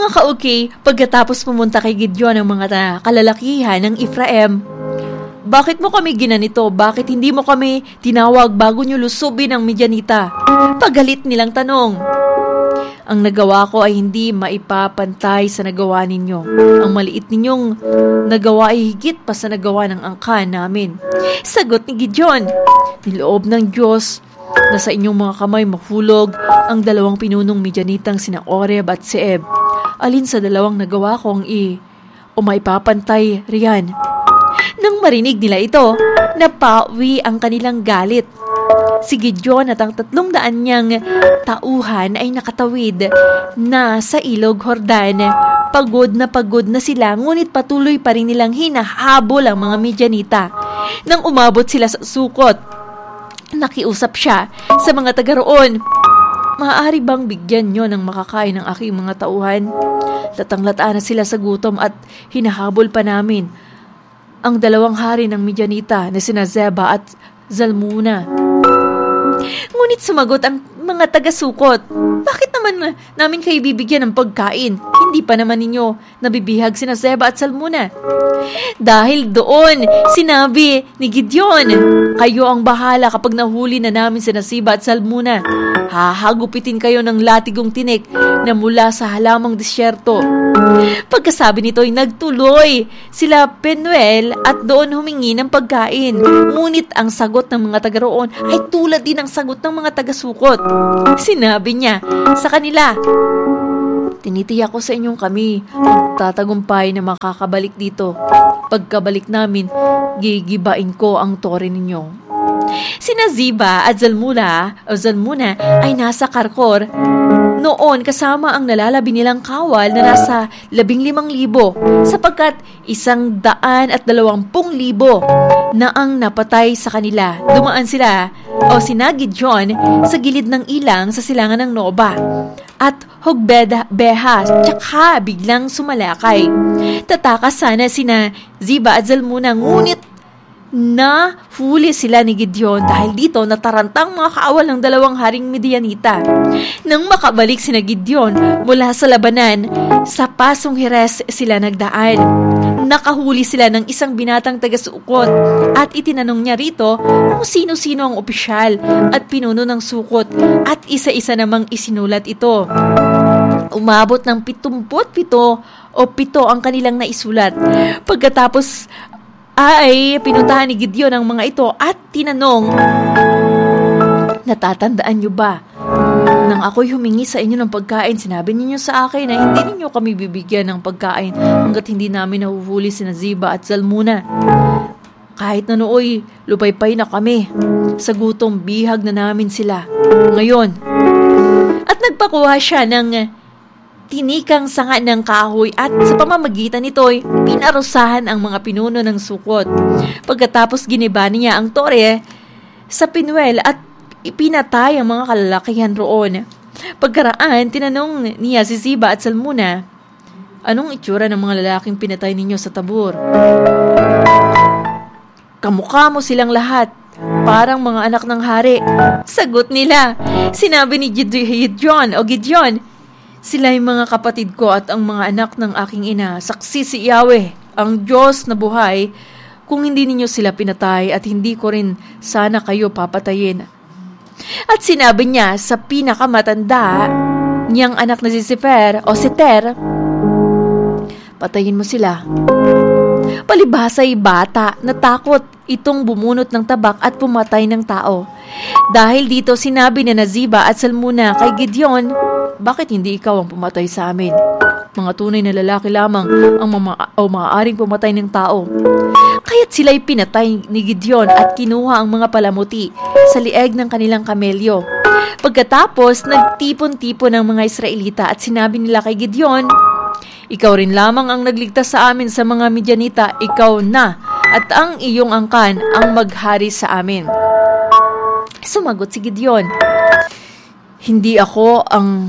Mga ka-okay, pagkatapos pumunta kay Gideon ang mga kalalakihan ng Ephraim, bakit mo kami ginanito? Bakit hindi mo kami tinawag bago nyo lusubin ang Midianita? Pagalit nilang tanong. Ang nagawa ko ay hindi maipapantay sa nagawa ninyo. Ang maliit ninyong nagawa ay higit pa sa nagawa ng angkan namin. Sagot ni Gideon, niloob ng Diyos na sa inyong mga kamay mahulog ang dalawang pinunong Midianitang sina Oreb at Seeb. Alin sa dalawang nagawa ko ang o maipapantay riyan? Nang marinig nila ito, napawi ang kanilang galit. Si Gideon at ang 300 niyang tauhan ay nakatawid na sa ilog Jordan. Pagod na sila, ngunit patuloy pa rin nilang hinahabol ang mga Midianita. Nang umabot sila sa Sukot, nakiusap siya sa mga taga roon. Maaari bang bigyan nyo ng makakain ng aking mga tauhan? Latang-lata na sila sa gutom at hinahabol pa namin ang 2 hari ng Midianita na sina Zeba at Zalmuna. Ngunit sumagot ang mga taga-Sukot, bakit naman namin kayo bibigyan ng pagkain? Hindi pa naman ninyo nabibihag sina Zeba at Zalmuna. Dahil doon, sinabi ni Gideon, kayo ang bahala kapag nahuli na namin sina Zeba at Zalmuna. Hahagupitin kayo ng latigong tinik na mula sa halamang disyerto. Pagkasabi nito ay nagtuloy sila Penuel at doon humingi ng pagkain. Ngunit ang sagot ng mga taga roon ay tulad din ng sagot ng mga taga-Sukot. Sinabi niya sa kanila, tinitiyak ko sa inyong kami magtatagumpay na makakabalik dito. Pagkabalik namin, gigibain ko ang tore ninyo. Sina Zeba at Zalmuna ay nasa Karkor noon kasama ang nalalabi nilang kawal na nasa 15,000 sapagkat 120,000 na ang napatay sa kanila. Dumaan sila sina Gideon sa gilid ng ilang sa silangan ng Noba at Hogbeha tsaka biglang sumalakay. Tatakas sana sina Zeba at Zalmuna ngunit na huli sila ni Gideon dahil dito natarantang mga kaawal ng 2 haring Midianita. Nang makabalik sina Gideon mula sa labanan, sa pasong Heres sila nagdaan. Nakahuli sila ng isang binatang taga-Sukot at itinanong niya rito kung sino-sino ang opisyal at pinuno ng Sukot at isa-isa namang isinulat ito. Umabot ng 77 ang kanilang naisulat. Pagkatapos ay pinuntahan ni Gideon ang mga ito at tinanong, natatandaan niyo ba? Nang ako'y humingi sa inyo ng pagkain, sinabi ninyo sa akin na hindi ninyo kami bibigyan ng pagkain hanggat hindi namin nahuhuli sina Zeba at Zalmuna. Kahit na nooy lupaypay na kami, sa gutom bihag na namin sila. Ngayon, at nagpakuha siya ng tinikang sanga ng kahoy at sa pamamagitan nito'y pinarusahan ang mga pinuno ng Sukot. Pagkatapos giniba niya ang tore sa Penuel at ipinatay ang mga kalalakihan roon. Pagkaraan, tinanong niya si Zeba at Zalmuna, anong itsura ng mga lalaking pinatay ninyo sa Tabor? Kamukha mo silang lahat, parang mga anak ng hari. Sagot nila. Sinabi ni Gideon, sila'y mga kapatid ko at ang mga anak ng aking ina. Saksi si Yahweh, ang Diyos na buhay, kung hindi ninyo sila pinatay at hindi ko rin sana kayo papatayin. At sinabi niya sa pinakamatanda niyang anak na si Seter, patayin mo sila. Palibhasa'y bata, natakot itong bumunot ng tabak at pumatay ng tao. Dahil dito sinabi ni Zeba at Zalmuna kay Gideon, bakit hindi ikaw ang pumatay sa amin? Mga tunay na lalaki lamang ang maaaring pumatay ng tao. Kaya't sila'y pinatay ni Gideon at kinuha ang mga palamuti sa lieg ng kanilang kamelyo. Pagkatapos, nagtipon-tipon ang mga Israelita at sinabi nila kay Gideon, ikaw rin lamang ang nagligtas sa amin sa mga Midianita, ikaw na at ang iyong angkan ang maghari sa amin. Sumagot si Gideon, hindi ako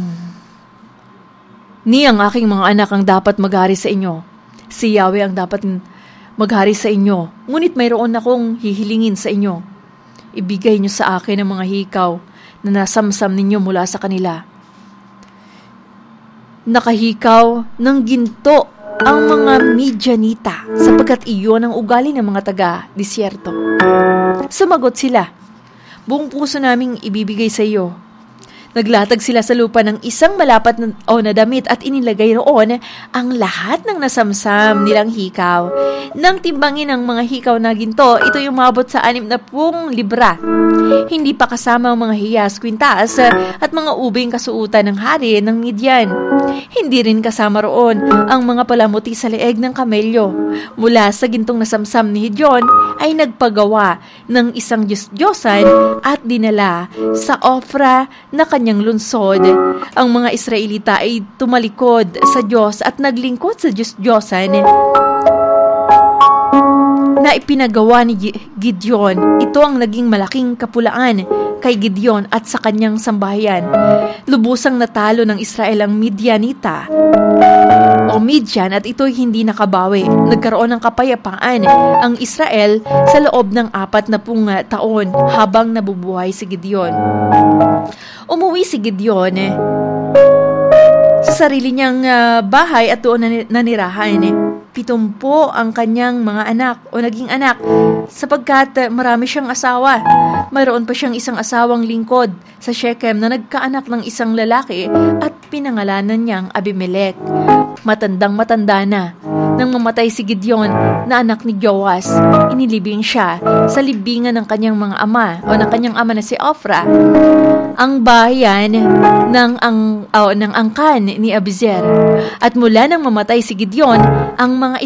ang aking mga anak ang dapat maghari sa inyo. Si Yahweh ang dapat maghari sa inyo. Ngunit mayroon akong hihilingin sa inyo. Ibigay niyo sa akin ang mga hikaw na nasamsam ninyo mula sa kanila. Nakahikaw ng ginto ang mga Midianita sapagkat iyon ang ugali ng mga taga-disyerto. Sumagot sila, buong puso naming ibibigay sa iyo. Naglatag sila sa lupa ng isang malapat na damit at inilagay roon ang lahat ng nasamsam nilang hikaw. Nang timbangin ang mga hikaw na ginto, ito yung umabot sa 60 libra. Hindi pa kasama ang mga hiyas, kwintas at mga ubing kasuutan ng hari ng Midian. Hindi rin kasama roon ang mga palamuti sa leeg ng kamelyo. Mula sa gintong nasamsam ni Gideon ay nagpagawa ng isang Diyos-Diyosan at dinala sa Ofra na kanyang lungsod. Ang mga Israelita ay tumalikod sa Diyos at naglingkod sa Diyos-Diyosan na ipinagawa ni Gideon. Ito ang naging malaking kapulaan kay Gideon at sa kanyang sambahayan. Lubusang natalo ng Israel ang Midianita o Midian at ito'y hindi nakabawi. Nagkaroon ng kapayapaan ang Israel sa loob ng 40 taon habang nabubuhay si Gideon. Umuwi si Gideon sa sarili niyang bahay at doon nanirahan. 70 ang kanyang mga anak o naging anak sapagkat marami siyang asawa. Mayroon pa siyang isang asawang lingkod sa Shechem na nagkaanak ng isang lalaki at pinangalanan niyang Abimelech. Matandang-matanda na. Nang mamatay si Gideon na anak ni Joas, inilibing siya sa libingan ng kanyang mga ama o ng kanyang ama na si Ofra, ang bayan ng angkan ni Abiezer. At mula nang mamatay si Gideon, ang mga